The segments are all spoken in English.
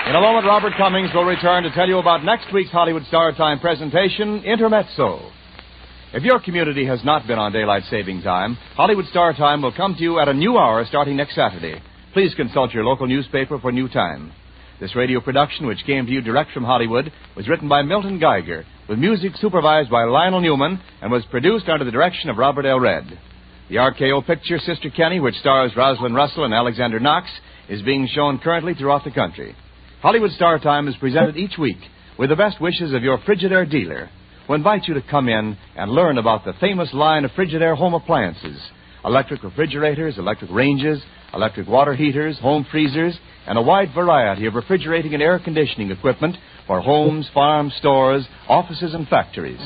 In a moment, Robert Cummings will return to tell you about next week's Hollywood Star Time presentation, Intermezzo. If your community has not been on daylight saving time, Hollywood Star Time will come to you at a new hour starting next Saturday. Please consult your local newspaper for new time. This radio production, which came to you direct from Hollywood, was written by Milton Geiger, with music supervised by Lionel Newman, and was produced under the direction of Robert L. Redd. The RKO picture, Sister Kenny, which stars Rosalind Russell and Alexander Knox, is being shown currently throughout the country. Hollywood Star Time is presented each week with the best wishes of your Frigidaire dealer, who invites you to come in and learn about the famous line of Frigidaire home appliances: electric refrigerators, electric ranges, electric water heaters, home freezers, and a wide variety of refrigerating and air conditioning equipment for homes, farms, stores, offices, and factories.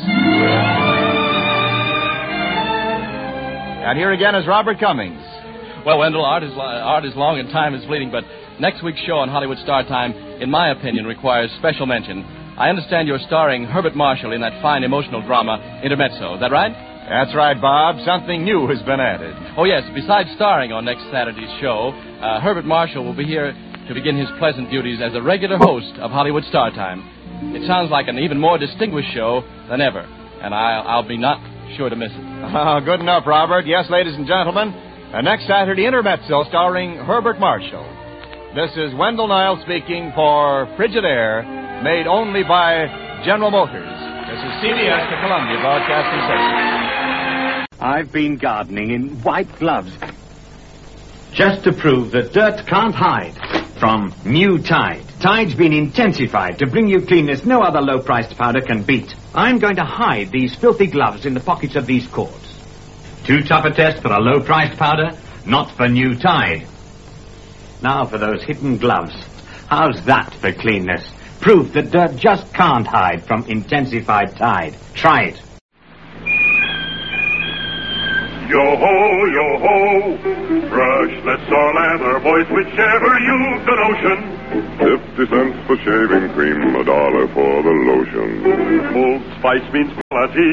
And here again is Robert Cummings. Well, Wendell, art is long and time is fleeting, but next week's show on Hollywood Star Time, in my opinion, requires special mention. I understand you're starring Herbert Marshall in that fine emotional drama, Intermezzo. Is that right? That's right, Bob. Something new has been added. Oh, yes. Besides starring on next Saturday's show, Herbert Marshall will be here to begin his pleasant duties as a regular host of Hollywood Star Time. It sounds like an even more distinguished show than ever, and I'll be not sure to miss it. Oh, good enough, Robert. Yes, ladies and gentlemen, next Saturday, Intermezzo starring Herbert Marshall. This is Wendell Niles speaking for Frigidaire, made only by General Motors. This is CBS, the Columbia Broadcasting System. I've been gardening in white gloves just to prove that dirt can't hide from new Tide. Tide's been intensified to bring you cleanness no other low-priced powder can beat. I'm going to hide these filthy gloves in the pockets of these cords. Too tough a test for a low-priced powder? Not for new Tide. Now for those hidden gloves. How's that for cleanness? Proof that dirt just can't hide from intensified Tide. Try it. Yo-ho, yo-ho, brushless or leather, boys, whichever you've the notion. 50 cents for shaving cream, $1 for the lotion. Old Spice means quality.